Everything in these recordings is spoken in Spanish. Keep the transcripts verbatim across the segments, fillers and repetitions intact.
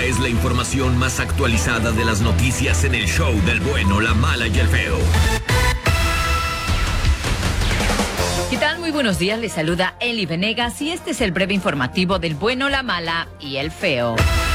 es la información más actualizada de las noticias en el show del bueno, la mala y el feo. ¿Qué tal? Muy buenos días, les saluda Eli Venegas y este es el breve informativo del bueno, la mala y el feo.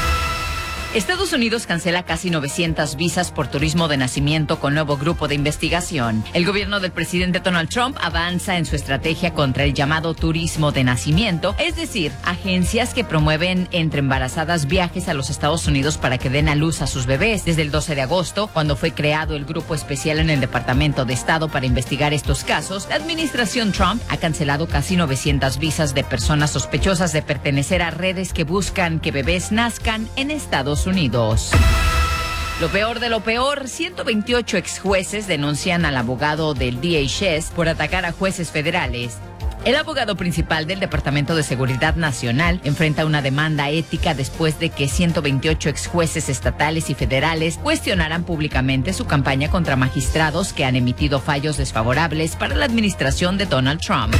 Estados Unidos cancela casi novecientas visas por turismo de nacimiento con nuevo grupo de investigación. El gobierno del presidente Donald Trump avanza en su estrategia contra el llamado turismo de nacimiento, es decir, agencias que promueven entre embarazadas viajes a los Estados Unidos para que den a luz a sus bebés. Desde el doce de agosto, cuando fue creado el grupo especial en el Departamento de Estado para investigar estos casos, la administración Trump ha cancelado casi novecientas visas de personas sospechosas de pertenecer a redes que buscan que bebés nazcan en Estados Unidos. Lo peor de lo peor, ciento veintiocho ex jueces denuncian al abogado del D H S por atacar a jueces federales. El abogado principal del Departamento de Seguridad Nacional enfrenta una demanda ética después de que ciento veintiocho ex jueces estatales y federales cuestionaran públicamente su campaña contra magistrados que han emitido fallos desfavorables para la administración de Donald Trump.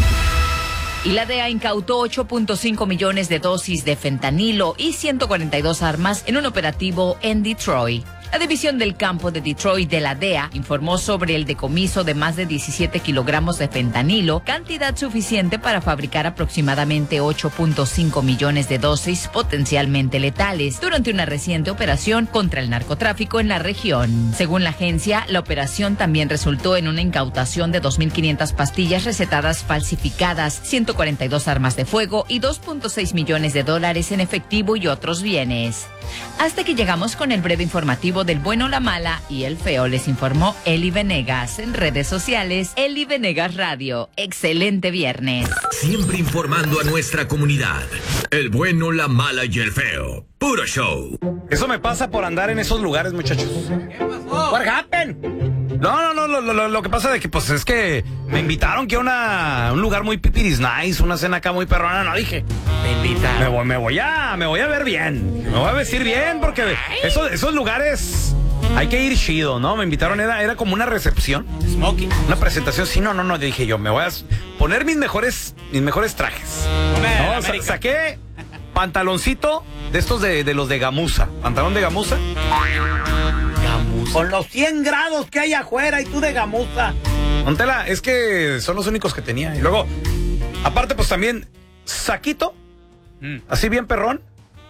Y la D E A incautó ocho punto cinco millones de dosis de fentanilo y ciento cuarenta y dos armas en un operativo en Detroit. La división del campo de Detroit de la D E A informó sobre el decomiso de más de diecisiete kilogramos de fentanilo, cantidad suficiente para fabricar aproximadamente ocho punto cinco millones de dosis potencialmente letales durante una reciente operación contra el narcotráfico en la región. Según la agencia, la operación también resultó en una incautación de dos mil quinientas pastillas recetadas falsificadas, ciento cuarenta y dos armas de fuego y dos punto seis millones de dólares en efectivo y otros bienes. Hasta que llegamos con el breve informativo del bueno, la mala y el feo, les informó Eli Venegas. En redes sociales, Eli Venegas Radio. Excelente viernes. Siempre informando a nuestra comunidad. El bueno, la mala y el feo. Puro show. Eso me pasa por andar en esos lugares, muchachos. ¿Qué pasó? What happened? No, no, no, lo, lo, lo que pasa es que pues es que me invitaron que a una, un lugar muy pipiris nice, una cena acá muy perrona, no dije. Me invitaron. Me voy, me voy a, me voy a ver bien, me voy a vestir bien porque esos, esos lugares hay que ir chido, ¿no? Me invitaron, era, era como una recepción. Smoking. Una presentación, sí, no, no, no, dije yo, me voy a poner mis mejores, mis mejores trajes. No, sa- saqué pantaloncito de estos de, de los de gamuza, pantalón de gamuza. Gamuza. Con los cien grados que hay afuera y tú de gamuza. Montela, es que son los únicos que tenía. Y luego, aparte, pues también, saquito, mm. así bien perrón,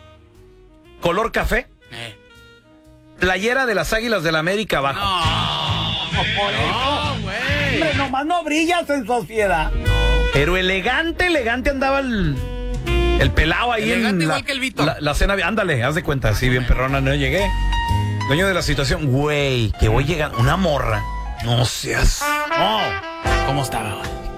color café, Eh. playera de las Águilas del la América abajo. No, por eso. güey. Hombre, nomás no brillas en sociedad. Pero elegante, elegante andaba el, el pelado ahí. Elegante en la, igual que el Vito. La, la cena, ándale, haz de cuenta, así bien perrona, no llegué. Dueño de la situación, güey, que voy llegando, una morra, no seas... No. ¿Cómo estaba, güey?